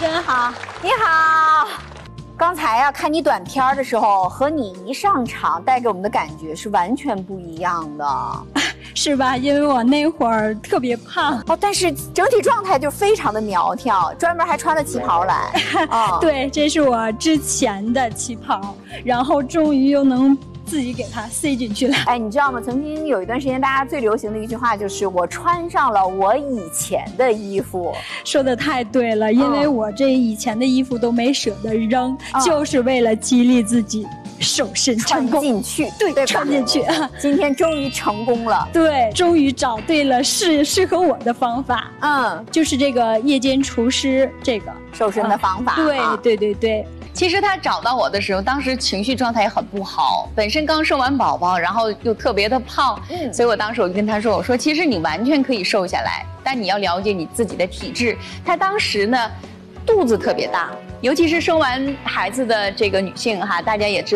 真好。 你好。刚才啊，看你短片的时候，和你一上场带给我们的感觉是完全不一样的， 是吧？因为我那会儿特别胖哦，但是整体状态就非常的苗条，专门还穿了旗袍来。 哦、对，这是我之前的旗袍，然后终于又能自己给它塞进去了。 哎，你知道吗？曾经有一段时间，大家最流行的一句话就是“我穿上了我以前的衣服”。 说的太对了，因为我这以前的衣服都没舍得扔，就是为了激励自己瘦身成功。 穿进去， 对，穿进去。 今天终于成功了。 对，终于找对了适合我的方法。就是这个夜间厨师这个瘦身的方法。 对。 其实他找到我的时候，当时情绪状态也很不好，本身刚生完宝宝，然后又特别的胖，所以我当时我就跟他说，我说其实你完全可以瘦下来，但你要了解你自己的体质。他当时呢，肚子特别大，尤其是生完孩子的这个女性哈，大家也知